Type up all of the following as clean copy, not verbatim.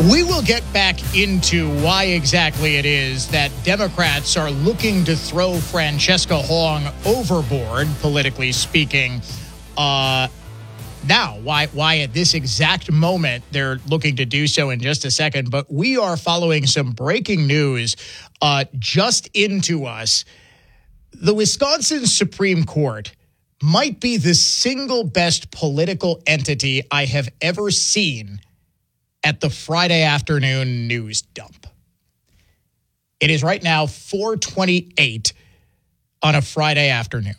We will get back into why exactly it is that Democrats are looking to throw Francesca Hong overboard, politically speaking. Now, why at this exact moment they're looking to do so in just a second. But we are following some breaking news just into us. The Wisconsin Supreme Court might be the single best political entity I have ever seen at the Friday afternoon news dump. It is right now 4:28 on a Friday afternoon.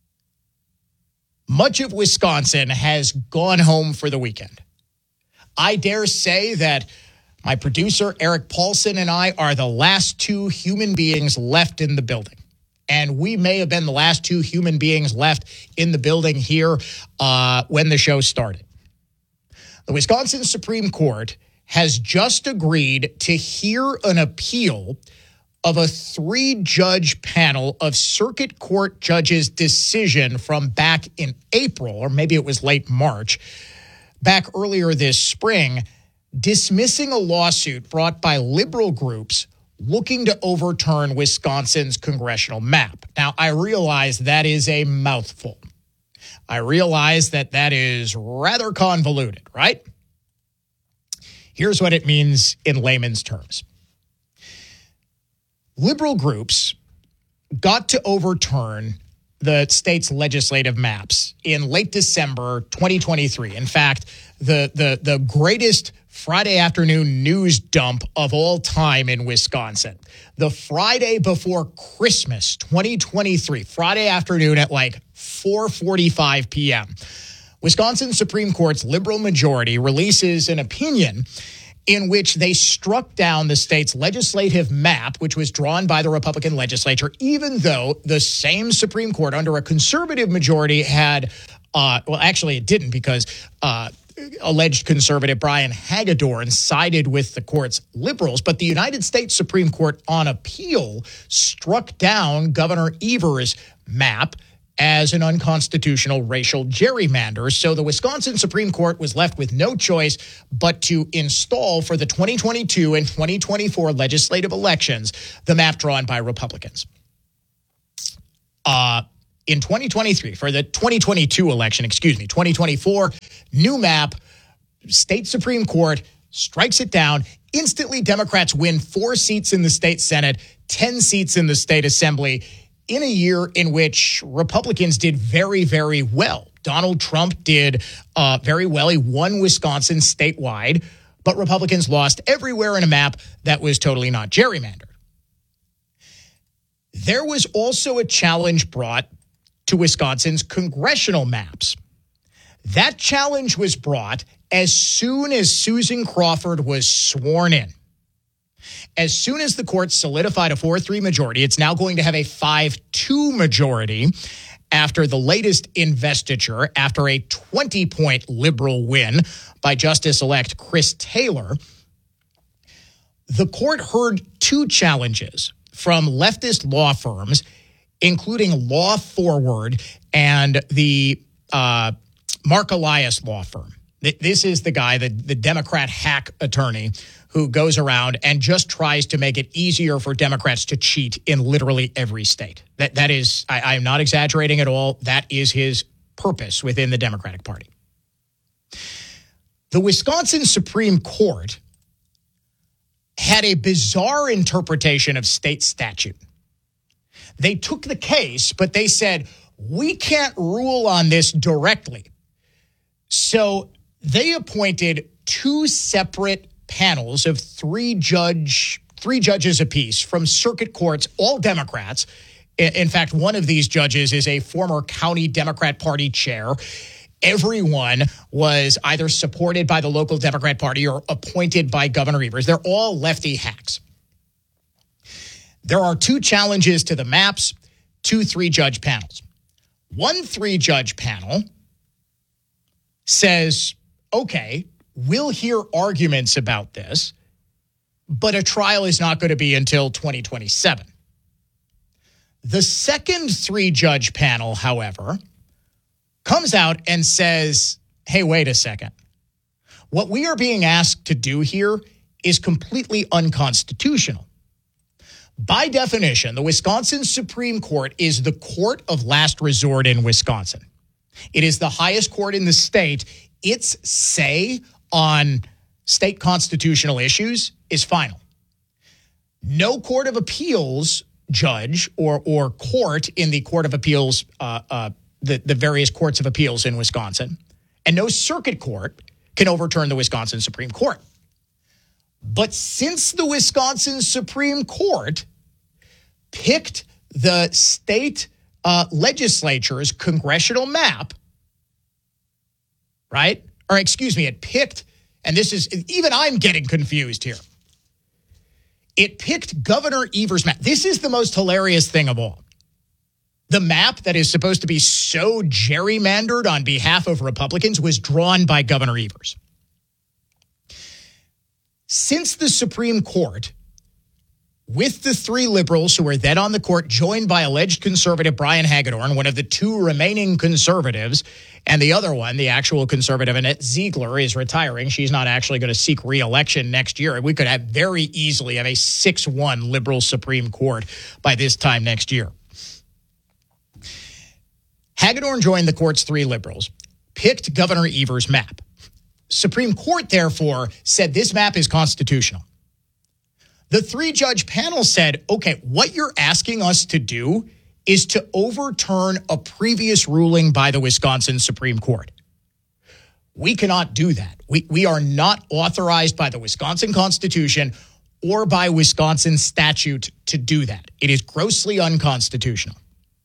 Much of Wisconsin has gone home for the weekend. I dare say that my producer, Eric Paulson, and I are the last two human beings left in the building. And we may have been the last two human beings left in the building here when the show started. The Wisconsin Supreme Court has just agreed to hear an appeal of a 3-judge panel of circuit court judges' decision from back in April, or maybe it was late March, back earlier this spring, dismissing a lawsuit brought by liberal groups looking to overturn Wisconsin's congressional map. Now, I realize that is a mouthful. I realize that is rather convoluted, right? Here's what it means in layman's terms. Liberal groups got to overturn the state's legislative maps in late December 2023. In fact, the greatest Friday afternoon news dump of all time in Wisconsin. The Friday before Christmas 2023, Friday afternoon at like 4:45 p.m., Wisconsin Supreme Court's liberal majority releases an opinion in which they struck down the state's legislative map, which was drawn by the Republican legislature, even though the same Supreme Court under a conservative majority had, well, actually it didn't, because alleged conservative Brian Hagedorn sided with the court's liberals. But the United States Supreme Court on appeal struck down Governor Evers' map as an unconstitutional racial gerrymander. So the Wisconsin Supreme Court was left with no choice but to install for the 2022 and 2024 legislative elections the map drawn by Republicans. In 2023, for the 2022 election, 2024, new map, state Supreme Court strikes it down. Instantly, Democrats win 4 seats in the state Senate, 10 seats in the state Assembly, in a year in which Republicans did very, very well. Donald Trump did very well. He won Wisconsin statewide, but Republicans lost everywhere in a map that was totally not gerrymandered. There was also a challenge brought to Wisconsin's congressional maps. That challenge was brought as soon as Susan Crawford was sworn in. As soon as the court solidified a 4-3 majority, it's now going to have a 5-2 majority after the latest investiture, after a 20-point liberal win by Justice-elect Chris Taylor. The court heard 2 challenges from leftist law firms, including Law Forward and the Mark Elias law firm. This is the guy, the Democrat hack attorney, who goes around and just tries to make it easier for Democrats to cheat in literally every state. That is, I am not exaggerating at all. That is his purpose within the Democratic Party. The Wisconsin Supreme Court had a bizarre interpretation of state statute. They took the case, but they said, we can't rule on this directly. So they appointed 2 separate panels of 3 judges apiece from circuit courts, all Democrats. In fact, one of these judges is a former county Democrat Party chair. Everyone was either supported by the local Democrat Party or appointed by Governor Evers. They're all lefty hacks. There are 2 challenges to the maps, 2 3-judge panels. One 3-judge panel says, okay, we'll hear arguments about this, but a trial is not going to be until 2027. The second 3-judge panel, however, comes out and says, hey, wait a second. What we are being asked to do here is completely unconstitutional. By definition, the Wisconsin Supreme Court is the court of last resort in Wisconsin. It is the highest court in the state. Its say on state constitutional issues is final. No court of appeals judge or court in the Court of Appeals, the various courts of appeals in Wisconsin, and no circuit court can overturn the Wisconsin Supreme Court. But since the Wisconsin Supreme Court picked the state legislature's congressional map, right? Or excuse me, it picked, and this is, even I'm getting confused here. It picked Governor Evers' map. This is the most hilarious thing of all. The map that is supposed to be so gerrymandered on behalf of Republicans was drawn by Governor Evers. Since the Supreme Court, with the three liberals who were then on the court, joined by alleged conservative Brian Hagedorn, one of the two remaining conservatives, and the other one, the actual conservative Annette Ziegler, is retiring. She's not actually going to seek re-election next year. We could have very easily have a 6-1 liberal Supreme Court by this time next year. Hagedorn joined the court's three liberals, picked Governor Evers' map. Supreme Court, therefore, said this map is constitutional. The three-judge panel said, okay, what you're asking us to do is to overturn a previous ruling by the Wisconsin Supreme Court. We cannot do that. We are not authorized by the Wisconsin Constitution or by Wisconsin statute to do that. It is grossly unconstitutional.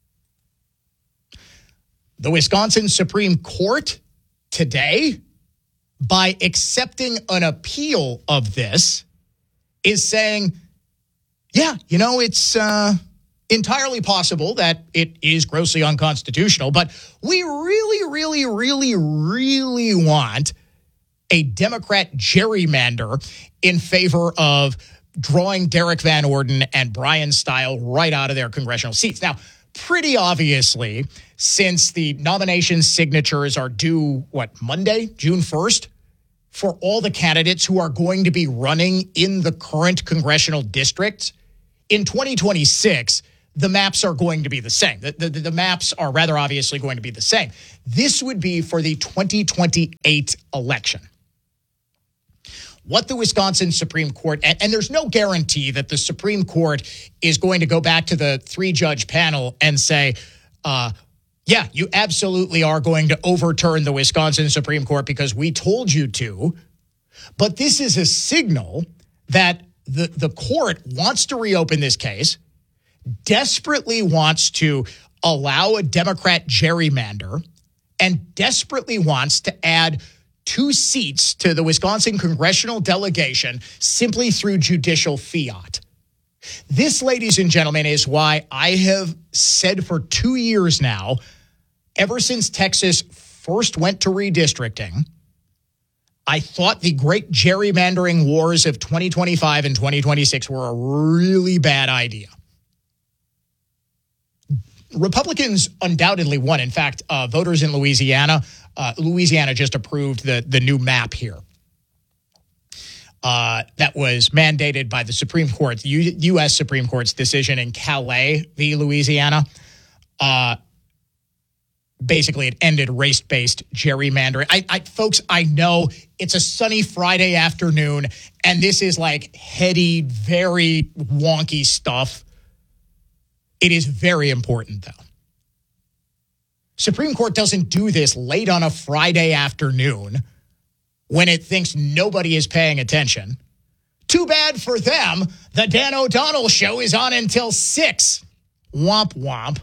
The Wisconsin Supreme Court today, by accepting an appeal of this, is saying, yeah, you know, it's entirely possible that it is grossly unconstitutional, but we really, really, really, really want a Democrat gerrymander in favor of drawing Derek Van Orden and Brian Stile right out of their congressional seats. Now, pretty obviously, since the nomination signatures are due, Monday, June 1st, for all the candidates who are going to be running in the current congressional districts, in 2026, the maps are going to be the same. The maps are rather obviously going to be the same. This would be for the 2028 election. What the Wisconsin Supreme Court, and there's no guarantee that the Supreme Court is going to go back to the three-judge panel and say, yeah, you absolutely are going to overturn the Wisconsin Supreme Court because we told you to. But this is a signal that the court wants to reopen this case, desperately wants to allow a Democrat gerrymander, and desperately wants to add 2 seats to the Wisconsin congressional delegation simply through judicial fiat. This, ladies and gentlemen, is why I have said for 2 years now, ever since Texas first went to redistricting, I thought the great gerrymandering wars of 2025 and 2026 were a really bad idea. Republicans undoubtedly won. In fact, voters in Louisiana just approved the new map here. That was mandated by the Supreme Court, the U.S. Supreme Court's decision in Calais v. Louisiana. Basically, it ended race-based gerrymandering. Folks, I know it's a sunny Friday afternoon, and this is like heady, very wonky stuff. It is very important, though. Supreme Court doesn't do this late on a Friday afternoon when it thinks nobody is paying attention. Too bad for them. The Dan O'Donnell Show is on until 6. Womp womp.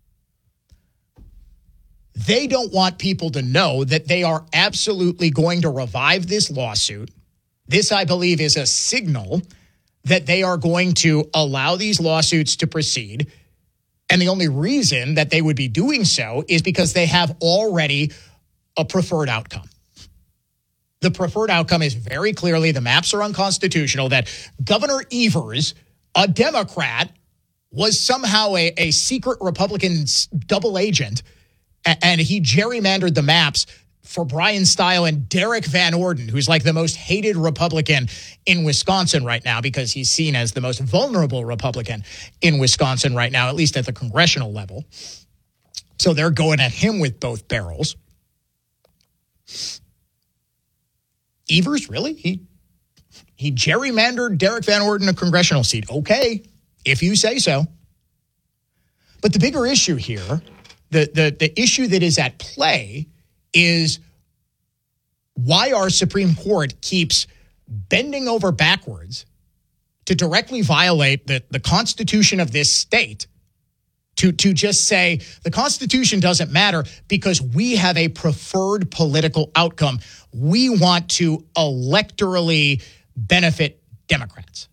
They don't want people to know that they are absolutely going to revive this lawsuit. This, I believe, is a signal that they are going to allow these lawsuits to proceed. And the only reason that they would be doing so is because they have already a preferred outcome. The preferred outcome is very clearly the maps are unconstitutional, that Governor Evers, a Democrat, was somehow a secret Republican double agent, and he gerrymandered the maps for Brian Stile and Derek Van Orden, who's like the most hated Republican in Wisconsin right now because he's seen as the most vulnerable Republican in Wisconsin right now, at least at the congressional level. So they're going at him with both barrels. Evers, really? He gerrymandered Derek Van Orden a congressional seat. Okay, if you say so. But the bigger issue here, the issue that is at play is why our Supreme Court keeps bending over backwards to directly violate the Constitution of this state, to just say the Constitution doesn't matter because we have a preferred political outcome. We want to electorally benefit Democrats.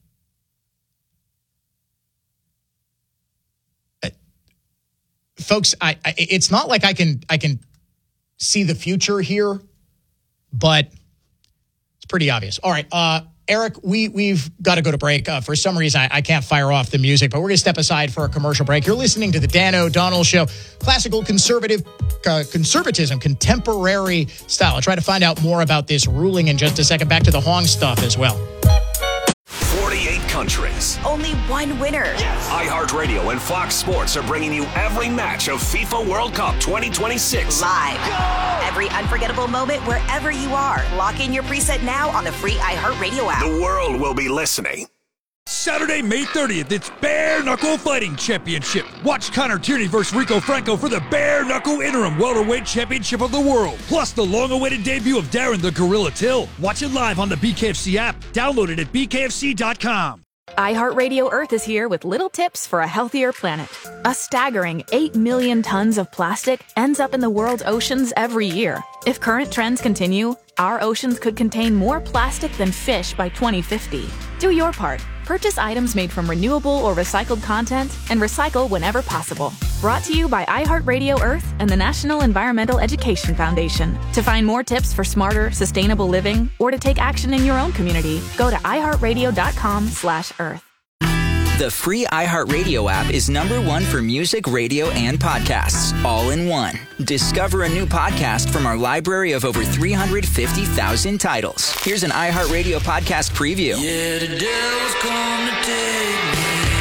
Folks, it's not like I can see the future here, but it's pretty obvious. All right, Eric, we've got to go to break. For some reason, I can't fire off the music, but we're going to step aside for a commercial break. You're listening to the Dan O'Donnell Show, classical conservatism, contemporary style. I'll try to find out more about this ruling in just a second. Back to the Hong stuff as well. 48 countries. Only one winner. Yes. iHeartRadio and Fox Sports are bringing you every match of FIFA World Cup 2026. Live. Go! Every unforgettable moment wherever you are. Lock in your preset now on the free iHeartRadio app. The world will be listening. Saturday, May 30th, it's Bare Knuckle Fighting Championship. Watch Connor Tierney versus Rico Franco for the Bare Knuckle Interim Welterweight Championship of the World. Plus the long-awaited debut of Darren the Gorilla Till. Watch it live on the BKFC app. Download it at bkfc.com. iHeartRadio Earth is here with little tips for a healthier planet. A staggering 8 million tons of plastic ends up in the world's oceans every year. If current trends continue, our oceans could contain more plastic than fish by 2050. Do your part. Purchase items made from renewable or recycled content and recycle whenever possible. Brought to you by iHeartRadio Earth and the National Environmental Education Foundation. To find more tips for smarter, sustainable living or to take action in your own community, go to iHeartRadio.com/earth. The free iHeartRadio app is #1 for music, radio, and podcasts, all in one. Discover a new podcast from our library of over 350,000 titles. Here's an iHeartRadio podcast preview. Yeah, the devil's come to take me.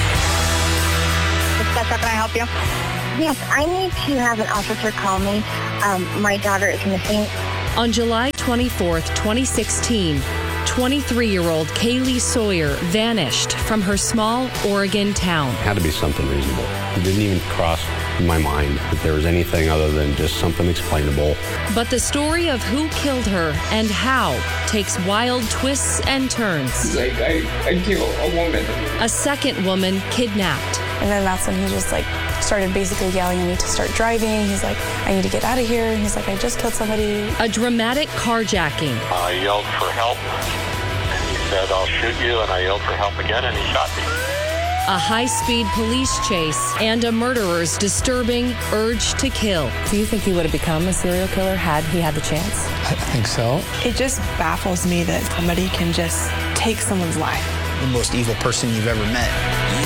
How can I help you? Yes, I need to have an officer call me. My daughter is missing. On July 24th, 2016, 23-year-old Kaylee Sawyer vanished from her small Oregon town. It had to be something reasonable. It didn't even cross my mind that there was anything other than just something explainable. But the story of who killed her and how takes wild twists and turns. Like, I killed a woman. A second woman kidnapped. And then that's when he just started basically yelling at me to start driving. He's like, I need to get out of here. He's like, I just killed somebody. A dramatic carjacking. I yelled for help, and he said, I'll shoot you, and I yelled for help again, and he shot me. A high-speed police chase and a murderer's disturbing urge to kill. Do you think he would have become a serial killer had he had the chance? I think so. It just baffles me that somebody can just take someone's life. The most evil person you've ever met.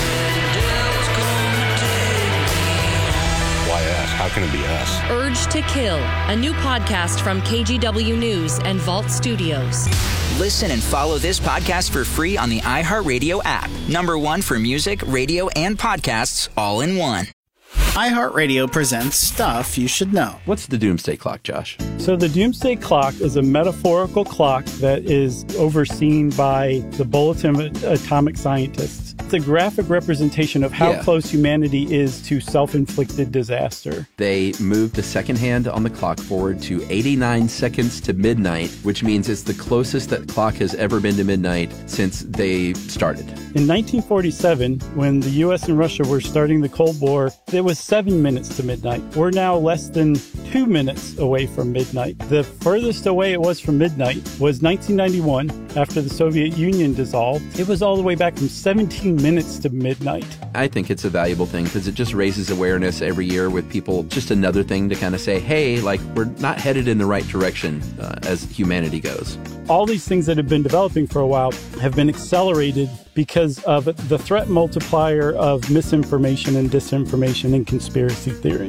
Why us? How can it be us? Urge to Kill, a new podcast from KGW News and Vault Studios. Listen and follow this podcast for free on the iHeartRadio app. #1 for music, radio, and podcasts, all in one. iHeartRadio presents Stuff You Should Know. What's the Doomsday Clock, Josh? So the Doomsday Clock is a metaphorical clock that is overseen by the Bulletin of Atomic Scientists. It's a graphic representation of how close humanity is to self-inflicted disaster. They moved the second hand on the clock forward to 89 seconds to midnight, which means it's the closest that clock has ever been to midnight since they started. In 1947, when the U.S. and Russia were starting the Cold War, it was 7 minutes to midnight. We're now less than 2 minutes away from midnight. The furthest away it was from midnight was 1991, after the Soviet Union dissolved. It was all the way back from 17 minutes to midnight. I think it's a valuable thing because it just raises awareness every year with people. Just another thing to kind of say, hey, we're not headed in the right direction as humanity goes. All these things that have been developing for a while have been accelerated because of the threat multiplier of misinformation and disinformation and conspiracy theories.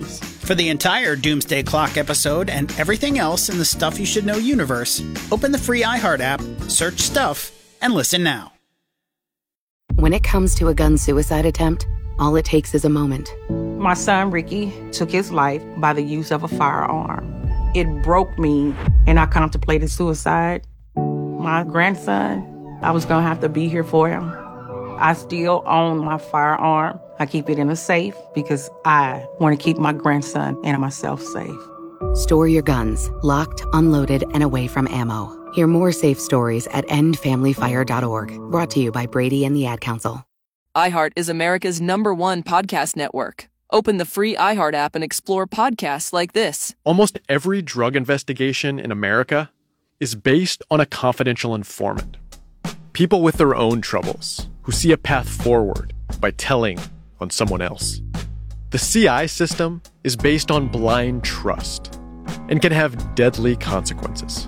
For the entire Doomsday Clock episode and everything else in the Stuff You Should Know universe, open the free iHeart app, search Stuff, and listen now. When it comes to a gun suicide attempt, all it takes is a moment. My son, Ricky, took his life by the use of a firearm. It broke me, and I contemplated suicide. My grandson, I was going to have to be here for him. I still own my firearm. I keep it in a safe because I want to keep my grandson and myself safe. Store your guns, locked, unloaded, and away from ammo. Hear more safe stories at endfamilyfire.org. Brought to you by Brady and the Ad Council. iHeart is America's #1 podcast network. Open the free iHeart app and explore podcasts like this. Almost every drug investigation in America is based on a confidential informant. People with their own troubles who see a path forward by telling on someone else. The CI system is based on blind trust and can have deadly consequences.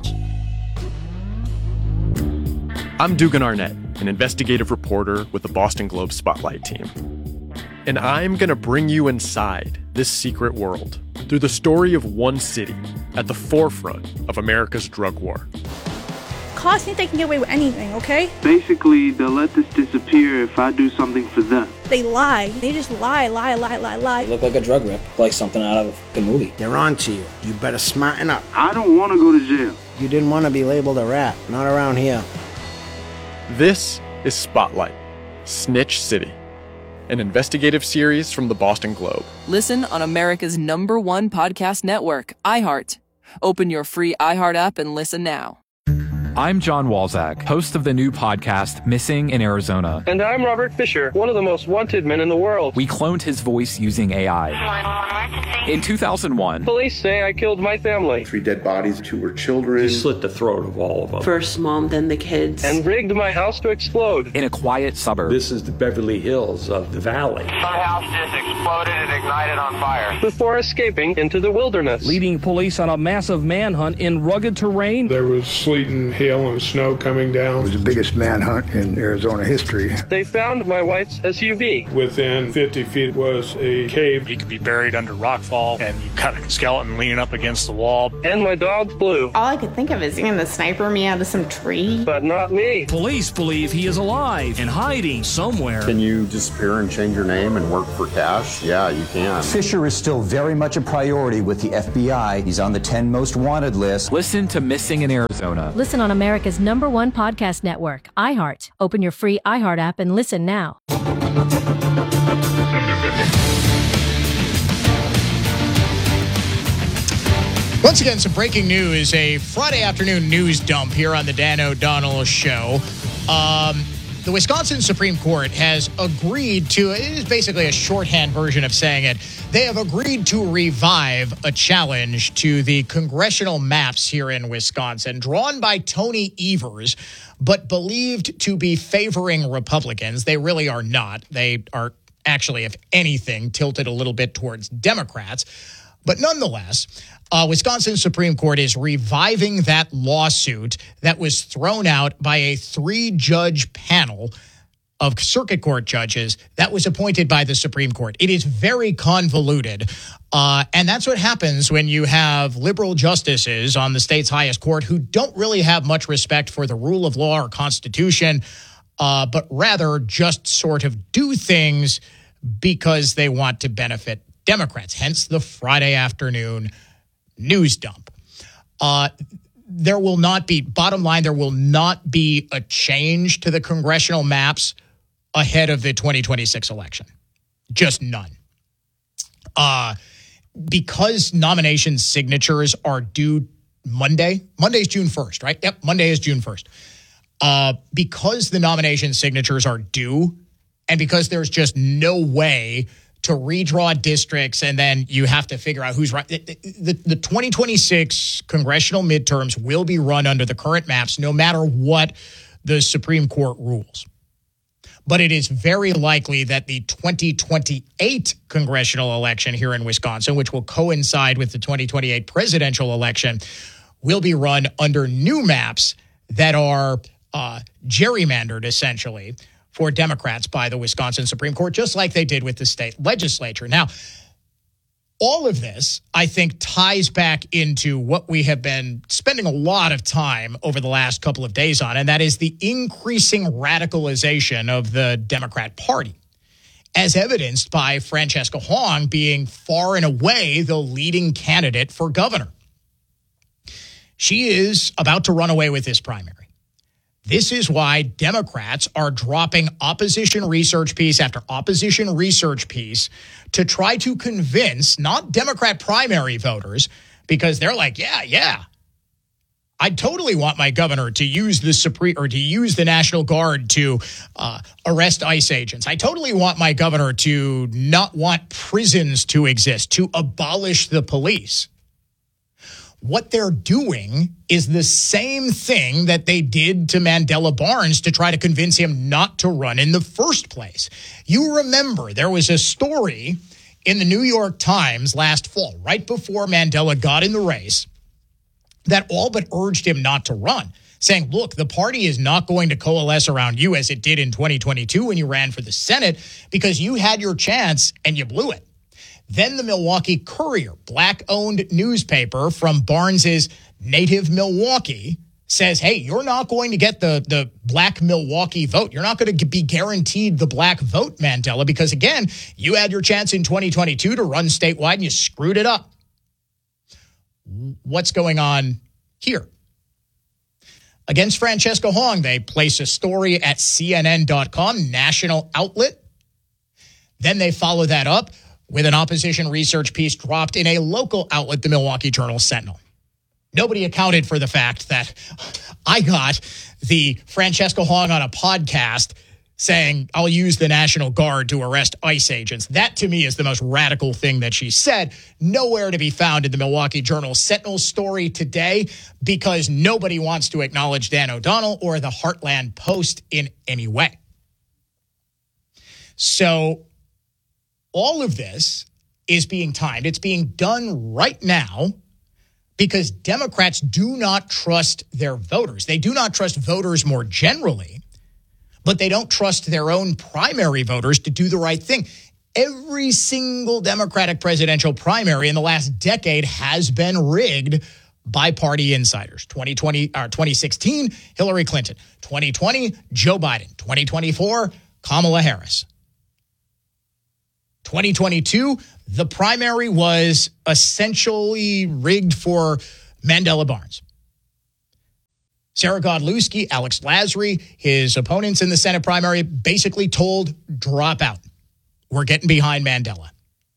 I'm Dugan Arnett, an investigative reporter with the Boston Globe Spotlight team. And I'm going to bring you inside this secret world through the story of one city at the forefront of America's drug war. Cops think they can get away with anything, okay? Basically, they'll let this disappear if I do something for them. They lie. They just lie. You look like a drug rip, like something out of a movie. They're on to you. You better smarten up. I don't want to go to jail. You didn't want to be labeled a rat. Not around here. This is Spotlight, Snitch City, an investigative series from the Boston Globe. Listen on America's #1 podcast network, iHeart. Open your free iHeart app and listen now. I'm John Walzak, host of the new podcast, Missing in Arizona. And I'm Robert Fisher, one of the most wanted men in the world. We cloned his voice using AI. In 2001, police say I killed my family. 3 dead bodies, 2 were children. He slit the throat of all of them. First mom, then the kids. And rigged my house to explode. In a quiet suburb. This is the Beverly Hills of the valley. My house just exploded and ignited on fire. Before escaping into the wilderness. Leading police on a massive manhunt in rugged terrain. There was sleet and hail and snow coming down. It was the biggest manhunt in Arizona history. They found my wife's SUV. Within 50 feet was a cave. He could be buried under rockfall, and you cut a skeleton leaning up against the wall. And my dog Blue. All I could think of is going to sniper me out of some tree. But not me. Police believe he is alive and hiding somewhere. Can you disappear and change your name and work for cash? Yeah, you can. Fisher is still very much a priority with the FBI. He's on the 10 most wanted list. Listen to Missing in Arizona. Listen on America's #1 podcast network, iHeart. Open your free iHeart app and listen now. Once again, some breaking news, a Friday afternoon news dump here on the Dan O'Donnell Show. The Wisconsin Supreme Court has agreed to, it is basically a shorthand version of saying it, they have agreed to revive a challenge to the congressional maps here in Wisconsin, drawn by Tony Evers, but believed to be favoring Republicans. They really are not. They are actually, if anything, tilted a little bit towards Democrats. But nonetheless, Wisconsin Supreme Court is reviving that lawsuit that was thrown out by a 3-judge panel of circuit court judges that was appointed by the Supreme Court. It is very convoluted, and that's what happens when you have liberal justices on the state's highest court who don't really have much respect for the rule of law or Constitution, but rather just sort of do things because they want to benefit Democrats, hence the Friday afternoon news dump. There will not be, bottom line, there will not be a change to the congressional maps ahead of the 2026 election. Just none. Because nomination signatures are due Monday. Monday's June 1st, right? Yep, Monday is June 1st. Because the nomination signatures are due, and because there's just no way to redraw districts, and then you have to figure out who's right. The 2026 congressional midterms will be run under the current maps, no matter what the Supreme Court rules. But it is very likely that the 2028 congressional election here in Wisconsin, which will coincide with the 2028 presidential election, will be run under new maps that are gerrymandered, essentially, for Democrats by the Wisconsin Supreme Court, just like they did with the state legislature. Now, All of this, I think, ties back into what we have been spending a lot of time over the last couple of days on, and that is the increasing radicalization of the Democrat Party, as evidenced by Francesca Hong being far and away the leading candidate for governor. She is about to run away with this primary. This is why Democrats are dropping opposition research piece after opposition research piece to try to convince not Democrat primary voters, because they're like, yeah, I totally want my governor to use the National Guard to arrest ICE agents. I totally want my governor to not want prisons to exist, to abolish the police. What they're doing is the same thing that they did to Mandela Barnes to try to convince him not to run in the first place. You remember there was a story in the New York Times last fall, right before Mandela got in the race, that all but urged him not to run, saying, look, the party is not going to coalesce around you as it did in 2022 when you ran for the Senate, because you had your chance and you blew it. Then the Milwaukee Courier, black-owned newspaper from Barnes's native Milwaukee, says, hey, you're not going to get the black Milwaukee vote. You're not going to be guaranteed the black vote, Mandela, because, again, you had your chance in 2022 to run statewide and you screwed it up. What's going on here? Against Francesca Hong, they place a story at CNN.com, national outlet. Then they follow that up with an opposition research piece dropped in a local outlet, the Milwaukee Journal-Sentinel. Nobody accounted for the fact that I got the Francesca Hong on a podcast saying, I'll use the National Guard to arrest ICE agents. That, to me, is the most radical thing that she said. Nowhere to be found in the Milwaukee Journal-Sentinel story today, because nobody wants to acknowledge Dan O'Donnell or the Heartland Post in any way. So all of this is being timed. It's being done right now because Democrats do not trust their voters. They do not trust voters more generally, but they don't trust their own primary voters to do the right thing. Every single Democratic presidential primary in the last decade has been rigged by party insiders. 2016, Hillary Clinton. 2020, Joe Biden. 2024, Kamala Harris. 2022, the primary was essentially rigged for Mandela Barnes. Sarah Godlewski, Alex Lasry, his opponents in the Senate primary, basically told, drop out. We're getting behind Mandela.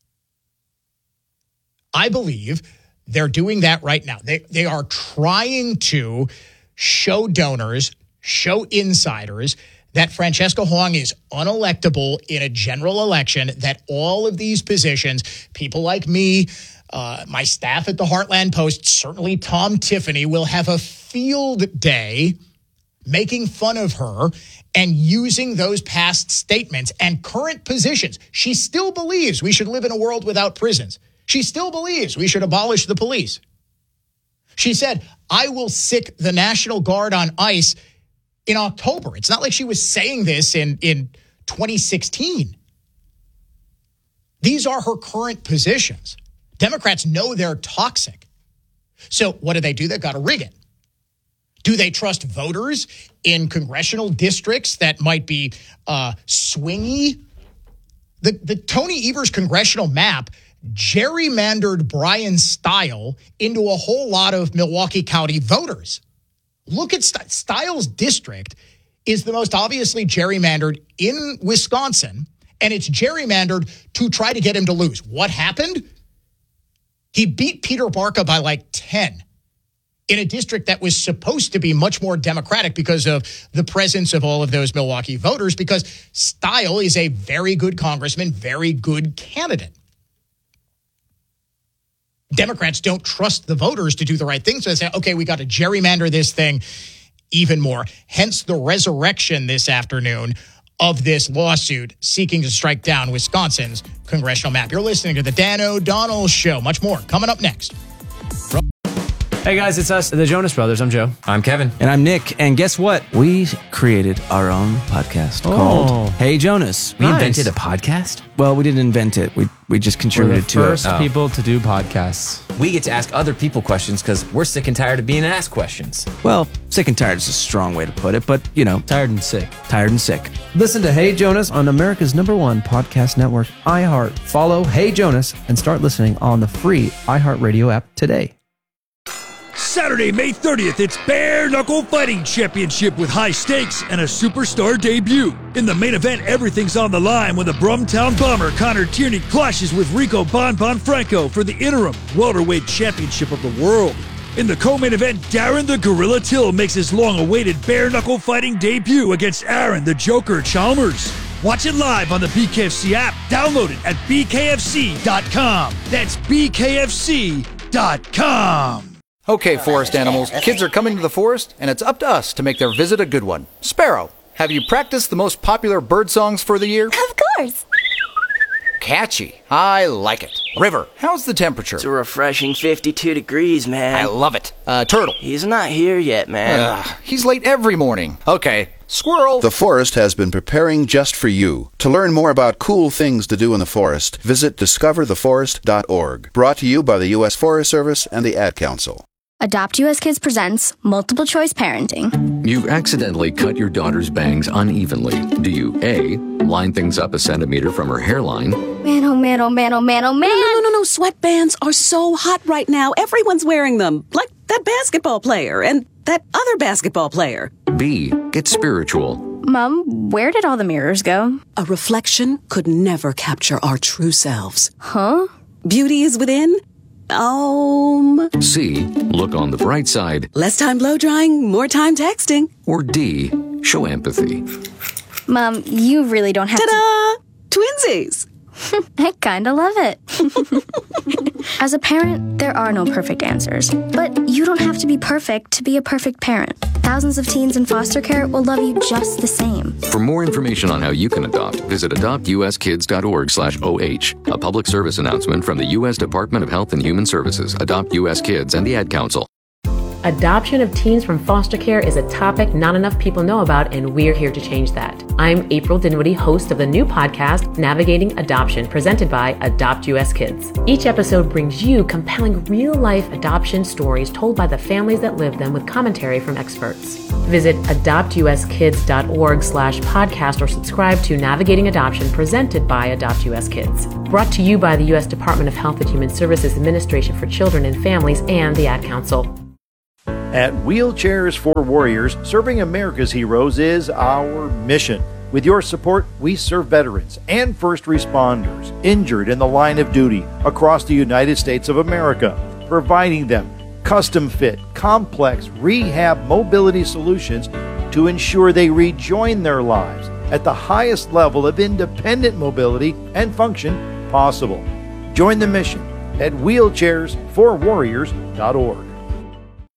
I believe they're doing that right now. They are trying to show donors, show insiders that Francesca Hong is unelectable in a general election, that all of these positions, people like me, my staff at the Heartland Post, certainly Tom Tiffany, will have a field day making fun of her and using those past statements and current positions. She still believes we should live in a world without prisons. She still believes we should abolish the police. She said, I will sic the National Guard on ICE in October. It's not like she was saying this in 2016. These are her current positions. Democrats know they're toxic. So what do? They've got to rig it. Do they trust voters in congressional districts that might be swingy? The Tony Evers congressional map gerrymandered Brian Stile into a whole lot of Milwaukee County voters. Look at Stiles' district is the most obviously gerrymandered in Wisconsin, and it's gerrymandered to try to get him to lose. What happened? He beat Peter Barca by like 10 in a district that was supposed to be much more Democratic because of the presence of all of those Milwaukee voters, because Stile is a very good congressman, very good candidate. Democrats don't trust the voters to do the right thing. So they say, okay, we got to gerrymander this thing even more. Hence the resurrection this afternoon of this lawsuit seeking to strike down Wisconsin's congressional map. You're listening to the Dan O'Donnell Show. Much more coming up next. Hey guys, it's us, the Jonas Brothers. I'm Joe. I'm Kevin. And I'm Nick. And guess what? We created our own podcast called Hey Jonas. We invented a podcast? Well, we didn't invent it. We just contributed to it. We're the first people to do podcasts. We get to ask other people questions because we're sick and tired of being asked questions. Well, sick and tired is a strong way to put it, but, you know. Tired and sick. Tired and sick. Listen to Hey Jonas on America's #1 podcast network, iHeart. Follow Hey Jonas and start listening on the free iHeartRadio app today. Saturday, May 30th, it's Bare Knuckle Fighting Championship with high stakes and a superstar debut. In the main event, everything's on the line when the Brumtown Bomber Connor Tierney clashes with Rico Bon Franco for the interim welterweight championship of the world. In the co-main event, Darren the Gorilla Till makes his long-awaited Bare Knuckle Fighting debut against Aaron the Joker Chalmers. Watch it live on the BKFC app. Download it at bkfc.com. That's bkfc.com. Okay, forest animals, kids are coming to the forest, and it's up to us to make their visit a good one. Sparrow, have you practiced the most popular bird songs for the year? Of course. Catchy. I like it. River, how's the temperature? It's a refreshing 52 degrees, man. I love it. Turtle. He's not here yet, man. He's late every morning. Okay. Squirrel. The forest has been preparing just for you. To learn more about cool things to do in the forest, visit discovertheforest.org. Brought to you by the U.S. Forest Service and the Ad Council. Adopt US Kids presents Multiple Choice Parenting. You've accidentally cut your daughter's bangs unevenly. Do you A, line things up a centimeter from her hairline? Man, oh man, oh man, oh man, oh man. No. Sweatbands are so hot right now. Everyone's wearing them. Like that basketball player and that other basketball player. B, get spiritual. Mom, where did all the mirrors go? A reflection could never capture our true selves. Huh? Beauty is within. C, look on the bright side. Less time blow drying, more time texting. Or D, show empathy. Mom, you really don't have Ta-da! Twinsies! I kinda love it. As a parent, there are no perfect answers. But you don't have to be perfect to be a perfect parent. Thousands of teens in foster care will love you just the same. For more information on how you can adopt, visit adoptuskids.org/OH. A public service announcement from the U.S. Department of Health and Human Services, Adopt U.S. Kids, and the Ad Council. Adoption of teens from foster care is a topic not enough people know about, and we're here to change that. I'm April Dinwiddie, host of the new podcast, Navigating Adoption, presented by Adopt U.S. Kids. Each episode brings you compelling real-life adoption stories told by the families that live them with commentary from experts. Visit adoptuskids.org/podcast or subscribe to Navigating Adoption, presented by Adopt U.S. Kids. Brought to you by the U.S. Department of Health and Human Services Administration for Children and Families and the Ad Council. At Wheelchairs for Warriors, serving America's heroes is our mission. With your support, we serve veterans and first responders injured in the line of duty across the United States of America, providing them custom-fit, complex rehab mobility solutions to ensure they rejoin their lives at the highest level of independent mobility and function possible. Join the mission at wheelchairsforwarriors.org.